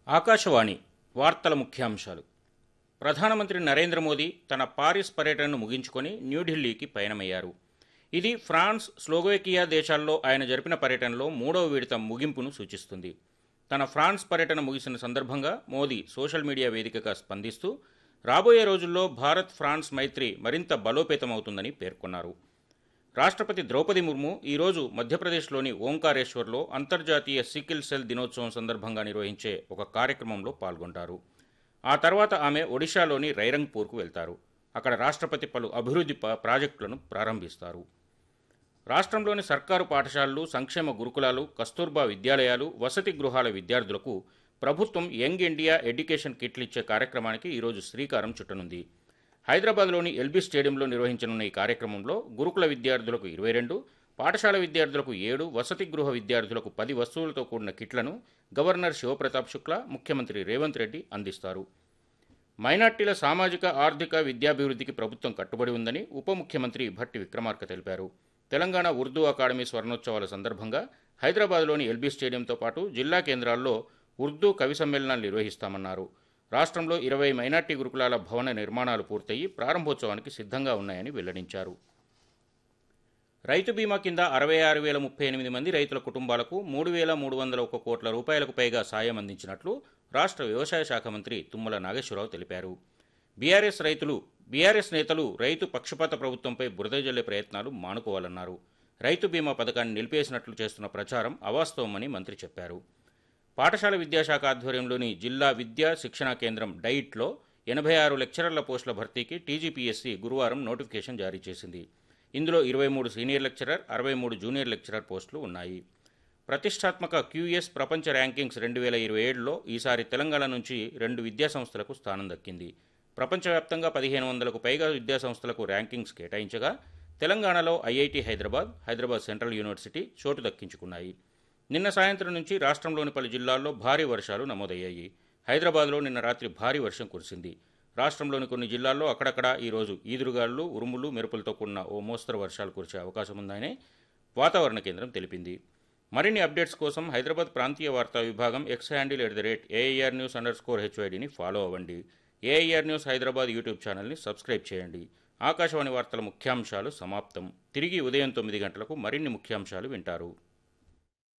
ఆకాశవాణి వార్తల ముఖ్యాంశాలు. ప్రధానమంత్రి నరేంద్ర మోదీ తన పారిస్ పర్యటనను ముగించుకొని న్యూఢిల్లీకి పయనమయ్యారు. ఇది ఫ్రాన్స్, స్లోవేకియా దేశాల్లో ఆయన జరిపిన పర్యటనలో 3వ విడత ముగింపును సూచిస్తుంది. తన ఫ్రాన్స్ పర్యటన ముగిసిన సందర్భంగా మోదీ సోషల్ మీడియా వేదికగా స్పందిస్తూ రాబోయే రోజుల్లో భారత్ ఫ్రాన్స్ మైత్రి మరింత బలోపేతమవుతుందని పేర్కొన్నారు. రాష్ట్రపతి ద్రౌపది ముర్ము ఈరోజు మధ్యప్రదేశ్లోని ఓంకారేశ్వర్లో అంతర్జాతీయ సికిల్ సెల్ దినోత్సవం సందర్భంగా నిర్వహించే ఒక కార్యక్రమంలో పాల్గొంటారు. ఆ తర్వాత ఆమె ఒడిశాలోని రైరంగ్పూర్కు వెళ్తారు. అక్కడ రాష్ట్రపతి పలు అభివృద్ధి ప్రాజెక్టులను ప్రారంభిస్తారు. రాష్ట్రంలోని సర్కారు పాఠశాలలు, సంక్షేమ గురుకులాలు, కస్తూర్బా విద్యాలయాలు, వసతి గృహాల విద్యార్థులకు ప్రభుత్వం యంగ్ ఇండియా ఎడ్యుకేషన్ కిట్లు ఇచ్చే కార్యక్రమానికి ఈరోజు శ్రీకారం చుట్టనుంది. హైదరాబాద్లోని ఎల్బీ స్టేడియంలో నిర్వహించనున్న ఈ కార్యక్రమంలో గురుకుల విద్యార్థులకు 22, పాఠశాల విద్యార్థులకు 7, వసతి గృహ విద్యార్థులకు 10 వస్తువులతో కూడిన కిట్లను గవర్నర్ శివప్రతాప్ శుక్లా, ముఖ్యమంత్రి రేవంత్ రెడ్డి అందిస్తారు. మైనార్టీల సామాజిక, ఆర్థిక, విద్యాభివృద్ధికి ప్రభుత్వం కట్టుబడి ఉందని ఉప ముఖ్యమంత్రి భట్టి విక్రమార్క తెలిపారు. తెలంగాణ ఉర్దూ అకాడమీ స్వర్ణోత్సవాల సందర్భంగా హైదరాబాద్లోని ఎల్బీ స్టేడియంతో పాటు జిల్లా కేంద్రాల్లో ఉర్దూ కవి సమ్మేళనాలు నిర్వహిస్తామన్నారు. రాష్ట్రంలో 20 మైనార్టీ గురుకులాల భవన నిర్మాణాలు పూర్తయి ప్రారంభోత్సవానికి సిద్ధంగా ఉన్నాయని వెల్లడించారు. రైతు బీమా కింద 66,038 మంది రైతుల కుటుంబాలకు 3,301 కోట్ల రూపాయలకు పైగా సాయం అందించినట్లు రాష్ట్ర వ్యవసాయ శాఖ మంత్రి తుమ్మల నాగేశ్వరరావు తెలిపారు. బీఆర్ఎస్ నేతలు రైతు పక్షపాత ప్రభుత్వంపై బురద జల్లే ప్రయత్నాలు మానుకోవాలన్నారు. రైతు బీమా పథకాన్ని నిలిపేసినట్లు చేస్తున్న ప్రచారం అవాస్తవమని మంత్రి చెప్పారు. పాఠశాల విద్యాశాఖ ఆధ్వర్యంలోని జిల్లా విద్యా శిక్షణా కేంద్రం డైట్లో 86 లెక్చరర్ల పోస్టుల భర్తీకి టీజీపీఎస్సీ గురువారం నోటిఫికేషన్ జారీ చేసింది. ఇందులో 23 సీనియర్ లెక్చరర్, 63 జూనియర్ లెక్చరర్ పోస్టులు ఉన్నాయి. ప్రతిష్టాత్మక క్యూఎస్ ప్రపంచ ర్యాంకింగ్స్ 2027లో ఈసారి తెలంగాణ నుంచి 2 విద్యాసంస్థలకు స్థానం దక్కింది. ప్రపంచవ్యాప్తంగా 1,500కు పైగా విద్యాసంస్థలకు ర్యాంకింగ్స్ కేటాయించగా తెలంగాణలో ఐఐటి హైదరాబాద్ సెంట్రల్ యూనివర్సిటీ చోటు దక్కించుకున్నాయి. నిన్న సాయంత్రం నుంచి రాష్ట్రంలోని పలు జిల్లాల్లో భారీ వర్షాలు నమోదయ్యాయి. హైదరాబాద్లో నిన్న రాత్రి భారీ వర్షం కురిసింది. రాష్ట్రంలోని కొన్ని జిల్లాల్లో అక్కడక్కడా ఈరోజు ఈదురుగాలులు, ఉరుములు, మెరుపులతో కూడిన ఓ మోస్తరు వర్షాలు కురిసే అవకాశం ఉందని వాతావరణ కేంద్రం తెలిపింది. మరిన్ని అప్డేట్స్ కోసం హైదరాబాద్ ప్రాంతీయ వార్తా విభాగం ఎక్స్ హ్యాండిల్ @AIRnews_HYDని ఫాలో అవ్వండి. AIR న్యూస్ హైదరాబాద్ యూట్యూబ్ ఛానల్ని సబ్స్క్రైబ్ చేయండి. ఆకాశవాణి వార్తల ముఖ్యాంశాలు సమాప్తం. తిరిగి ఉదయం 9 గంటలకు మరిన్ని ముఖ్యాంశాలు వింటారు.